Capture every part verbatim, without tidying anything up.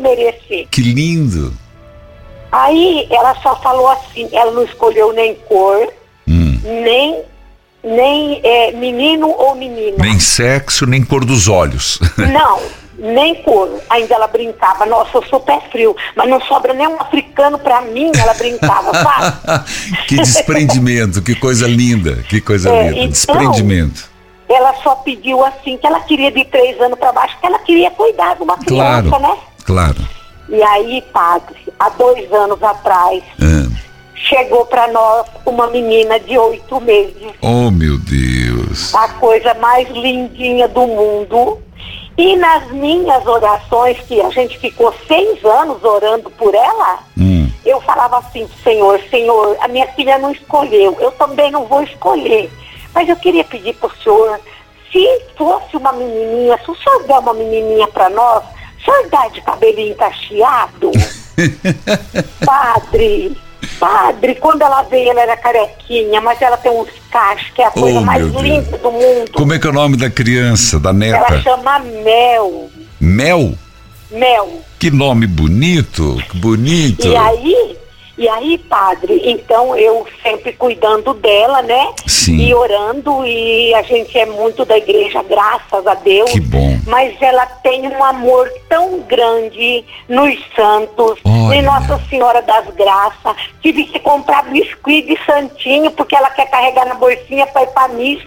merecer. Que lindo. Aí ela só falou assim, ela não escolheu nem cor, hum. nem, nem é, menino ou menina. Nem sexo, nem cor dos olhos. Não, nem cor. Ainda ela brincava, nossa, eu sou pé frio, mas não sobra nem um africano pra mim, ela brincava, sabe? Que desprendimento, que coisa linda, que coisa é, linda, então, desprendimento. Ela só pediu assim, que ela queria de três anos pra baixo, que ela queria cuidar de uma criança, claro, né? Claro. E aí, padre, há dois anos atrás, ah. chegou pra nós uma menina de oito meses. Oh, meu Deus. A coisa mais lindinha do mundo. E nas minhas orações, que a gente ficou seis anos orando por ela, hum. eu falava assim, Senhor, Senhor, a minha filha não escolheu, eu também não vou escolher. Mas eu queria pedir pro Senhor, se fosse uma menininha, se o Senhor der uma menininha para nós, o Senhor dá de cabelinho cacheado? Padre, padre, quando ela veio, ela era carequinha, mas ela tem uns cachos, que é a coisa oh, mais linda do mundo. Como é que é o nome da criança, da neta? Ela chama Mel. Mel? Mel. Que nome bonito, que bonito. E aí, e aí, padre, então eu sempre cuidando dela, né? Sim. E orando, e a gente é muito da igreja, graças a Deus. Que bom. Mas ela tem um amor tão grande nos santos, Olha. em Nossa Senhora das Graças. Tive que comprar biscuit de santinho, porque ela quer carregar na bolsinha para ir pra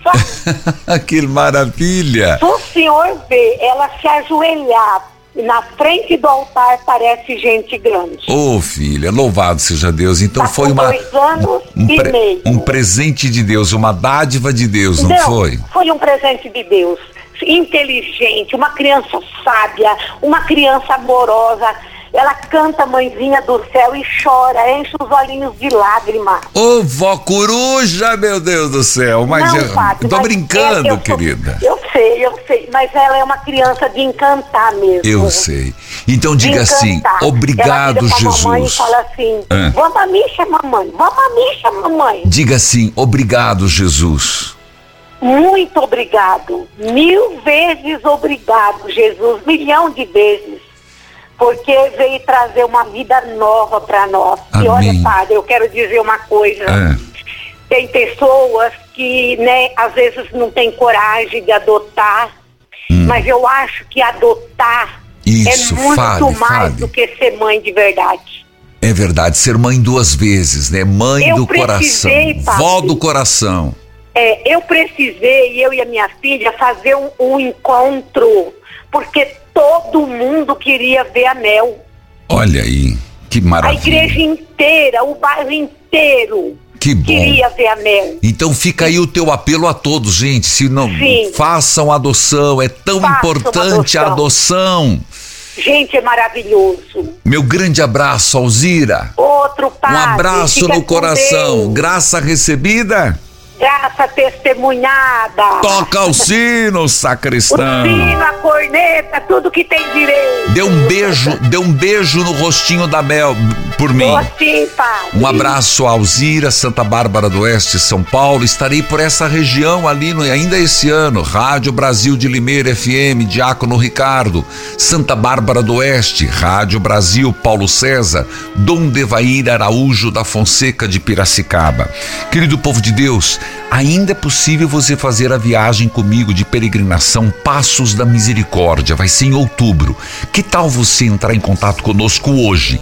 missa. Que maravilha. Se o senhor vê ela se ajoelhar na frente do altar, parece gente grande. Ô, oh, filha, louvado seja Deus. Então tá foi com uma dois anos um, e pre, meio. um presente de Deus, uma dádiva de Deus, não, não foi? Foi um presente de Deus. Inteligente, uma criança sábia, uma criança amorosa. Ela canta Mãezinha do Céu e chora, enche os olhinhos de lágrimas. Ô, vó coruja, meu Deus do céu. Mas não, eu padre, tô mas brincando, é, eu querida. Sou, eu sei, eu sei, mas ela é uma criança de encantar mesmo. Eu sei. Então diga assim, obrigado, ela vira Jesus. Mamãe e fala assim, ah. vamos a missa, mamãe, vamos a missa, mamãe. Diga assim, obrigado, Jesus. Muito obrigado, mil vezes obrigado, Jesus, milhão de vezes. Porque veio trazer uma vida nova para nós. Amém. E olha, padre, eu quero dizer uma coisa. É. Tem pessoas que, né, às vezes não tem coragem de adotar, hum. mas eu acho que adotar Isso, é muito fale, mais fale. do que ser mãe de verdade. É verdade, ser mãe duas vezes, né? Mãe eu do coração, padre, vó do coração. É, eu precisei, eu e a minha filha, fazer um, um encontro, porque todo mundo queria ver a Mel. Olha aí, que maravilha. A igreja inteira, o bairro inteiro que bom. Queria ver a Mel. Então fica aí o teu apelo a todos, gente, se não, Sim. façam adoção, é tão Façam importante adoção. a adoção. Gente, é maravilhoso. Meu grande abraço, Alzira. Outro padre. Um abraço fica no com coração, Deus. Graça recebida. Graça testemunhada. Toca o sino, sacristão. O sino, a corneta, tudo que tem direito. Dê um beijo, dê um beijo no rostinho da Mel por mim. Sim, padre. Um abraço a Alzira, Santa Bárbara do Oeste, São Paulo. Estarei por essa região ali no, ainda esse ano. Rádio Brasil de Limeira F M, Diácono Ricardo. Santa Bárbara do Oeste, Rádio Brasil, Paulo César. Dom Devair Araújo da Fonseca de Piracicaba. Querido povo de Deus, ainda é possível você fazer a viagem comigo de peregrinação Passos da Misericórdia. Vai ser em outubro. Que tal você entrar em contato conosco hoje?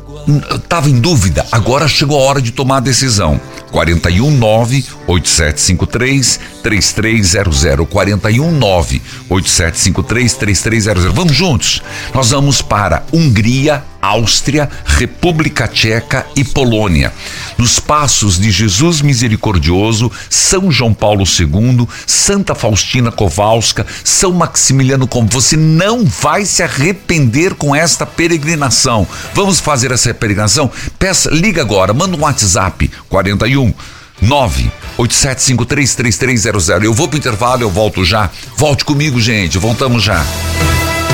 Estava em dúvida? Agora chegou a hora de tomar a decisão. quatro um nove, oito sete cinco três, três três zero zero. quatro um nove, oito sete cinco três, três três zero zero. Vamos juntos. Nós vamos para Hungria, Áustria, República Tcheca e Polônia. Nos Passos de Jesus Misericordioso, São João Paulo segundo, Santa Faustina Kowalska, São Maximiliano Kolbe. Você não vai se arrepender com esta peregrinação. Vamos fazer essa peregrinação? Peça, liga agora, manda um WhatsApp, quatro um nove, oito sete cinco três, três três zero zero. Eu vou pro intervalo, eu volto já. Volte comigo, gente, voltamos já.